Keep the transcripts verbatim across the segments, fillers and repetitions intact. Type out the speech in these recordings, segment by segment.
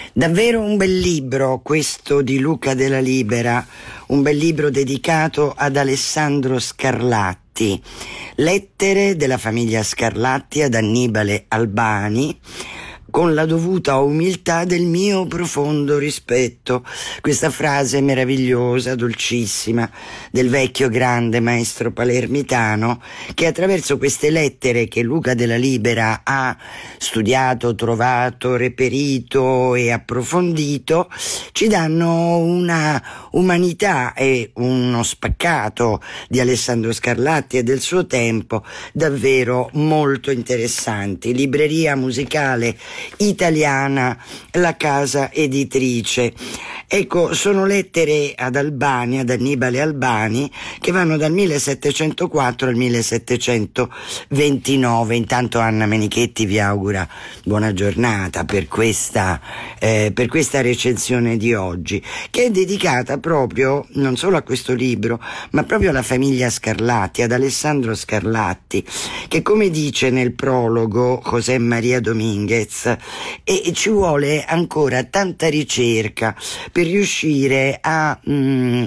Davvero un bel libro questo di Luca Della Libera, un bel libro dedicato ad Alessandro Scarlatti. Lettere della famiglia Scarlatti ad Annibale Albani, con la dovuta umiltà del mio profondo rispetto. Questa frase meravigliosa, dolcissima, del vecchio grande maestro palermitano, che attraverso queste lettere che Luca Della Libera ha studiato, trovato, reperito e approfondito, ci danno una umanità e uno spaccato di Alessandro Scarlatti e del suo tempo davvero molto interessanti. Libreria musicale italiana, la casa editrice. Ecco, sono lettere ad Albani, ad Annibale Albani, che vanno dal millesettecentoquattro al millesettecentoventinove. Intanto Anna Menichetti vi augura buona giornata per questa, eh, per questa recensione di oggi, che è dedicata proprio non solo a questo libro, ma proprio alla famiglia Scarlatti, ad Alessandro Scarlatti, che, come dice nel prologo José María Domínguez, e ci vuole ancora tanta ricerca per riuscire a mm,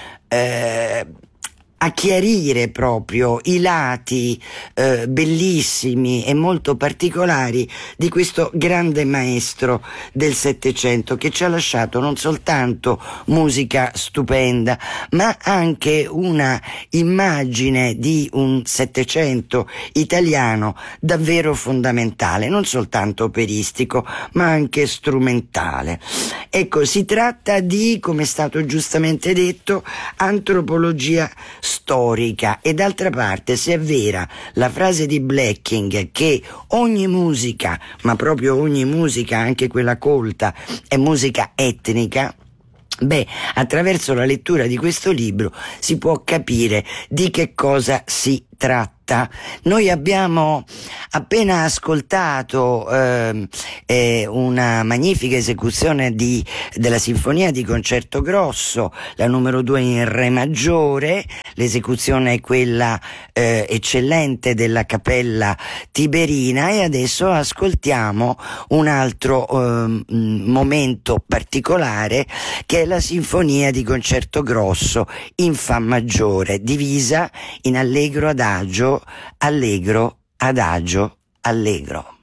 eh, a chiarire proprio i lati eh, bellissimi e molto particolari di questo grande maestro del Settecento, che ci ha lasciato non soltanto musica stupenda, ma anche una immagine di un Settecento italiano davvero fondamentale, non soltanto operistico, ma anche strumentale. Ecco, si tratta di, come è stato giustamente detto, antropologia storica, e d'altra parte, se è vera la frase di Blacking che ogni musica, ma proprio ogni musica, anche quella colta, è musica etnica, beh, attraverso la lettura di questo libro si può capire di che cosa si tratta. Noi abbiamo appena ascoltato eh, eh, una magnifica esecuzione di, della Sinfonia di Concerto Grosso, la numero due in Re maggiore. L'esecuzione è quella eh, eccellente della Cappella Tiberina, e adesso ascoltiamo un altro eh, momento particolare, che è la Sinfonia di Concerto Grosso in Fa maggiore, divisa in allegro adagio, allegro adagio, allegro.